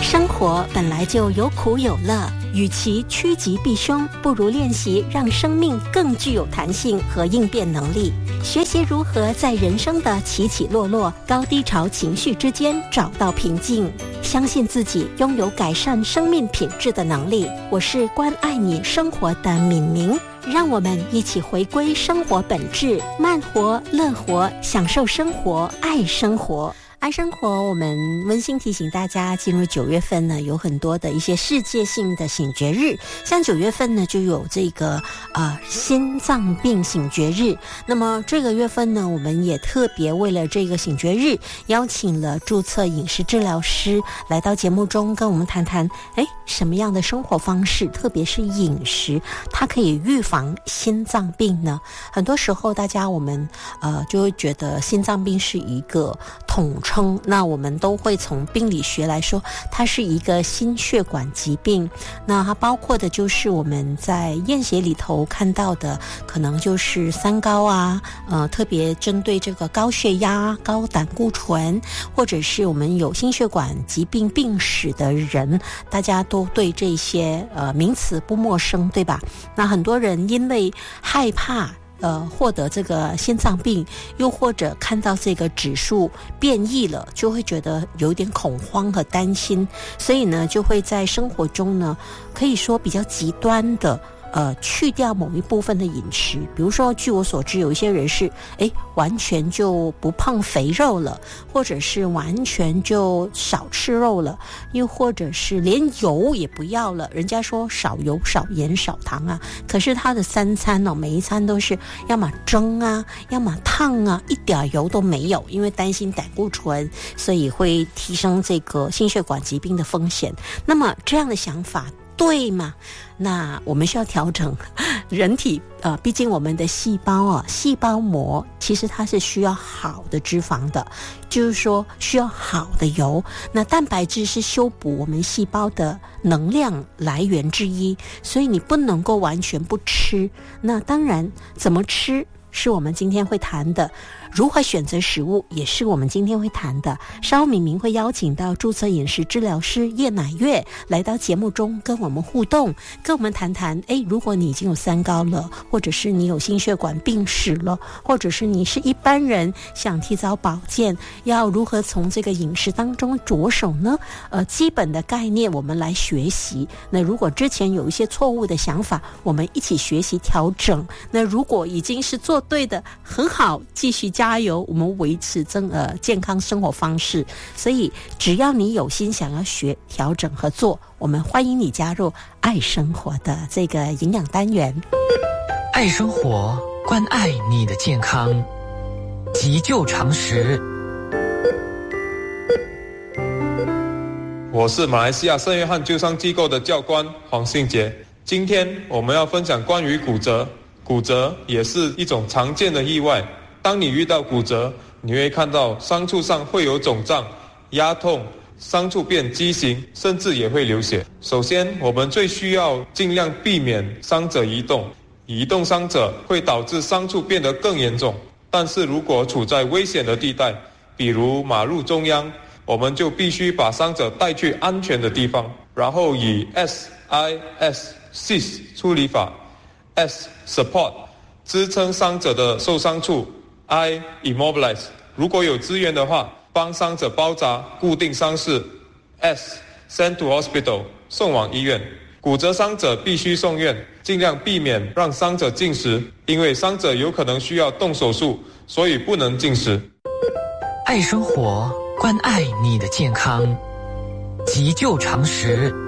生活本来就有苦有乐，与其趋吉避凶，不如练习让生命更具有弹性和应变能力。学习如何在人生的起起落落、高低潮情绪之间找到平静，相信自己拥有改善生命品质的能力。我是关爱你生活的敏明，让我们一起回归生活本质，慢活、乐活，享受生活，爱生活。爱生活，我们温馨提醒大家，进入9月份呢，有很多的一些世界性的醒觉日，像9月份呢就有这个心脏病醒觉日。那么这个月份呢，我们也特别为了这个醒觉日，邀请了注册饮食治疗师来到节目中跟我们谈谈，什么样的生活方式，特别是饮食，它可以预防心脏病呢？很多时候大家我们就会觉得心脏病是一个统称，那我们都会从病理学来说，它是一个心血管疾病。那它包括的就是我们在验血里头看到的，可能就是三高啊，特别针对这个高血压、高胆固醇，或者是我们有心血管疾病病史的人，大家都对这些名词不陌生，对吧？那很多人因为害怕获得这个心脏病，又或者看到这个指数变异了，就会觉得有点恐慌和担心，所以呢，就会在生活中呢，可以说比较极端的去掉某一部分的饮食。比如说据我所知，有一些人是完全就不碰肥肉了，或者是完全就少吃肉了，又或者是连油也不要了。人家说少油少盐少糖啊，可是他的三餐每一餐都是要么蒸啊，要么烫啊，一点油都没有，因为担心胆固醇，所以会提升这个心血管疾病的风险。那么这样的想法对吗？那我们需要调整人体毕竟我们的细胞细胞膜其实它是需要好的脂肪的，就是说需要好的油。那蛋白质是修补我们细胞的能量来源之一，所以你不能够完全不吃。那当然怎么吃是我们今天会谈的，如何选择食物也是我们今天会谈的。稍后敏明会邀请到注册饮食治疗师叶乃月来到节目中跟我们互动，跟我们谈谈如果你已经有三高了，或者是你有心血管病史了，或者是你是一般人想提早保健，要如何从这个饮食当中着手呢？基本的概念我们来学习。那如果之前有一些错误的想法，我们一起学习调整。那如果已经是做对的，很好，继续加油，我们维持健康生活方式。所以只要你有心想要学调整和做，我们欢迎你加入爱生活的这个营养单元。 爱生活，关爱你的健康，急救常识。 我是马来西亚圣约翰救伤机构的教官黄信杰。今天我们要分享关于骨折。骨折也是一种常见的意外。当你遇到骨折，你会看到伤处上会有肿胀、压痛，伤处变畸形，甚至也会流血。首先，我们最需要尽量避免伤者移动。移动伤者会导致伤处变得更严重。但是如果处在危险的地带，比如马路中央，我们就必须把伤者带去安全的地方，然后以 SIS 处理法。S support 支撑伤者的受伤处， I immobilize 如果有资源的话，帮伤者包扎固定伤势， S send to hospital 送往医院。骨折伤者必须送院，尽量避免让伤者进食，因为伤者有可能需要动手术，所以不能进食。 爱生活，关爱你的健康，急救常识。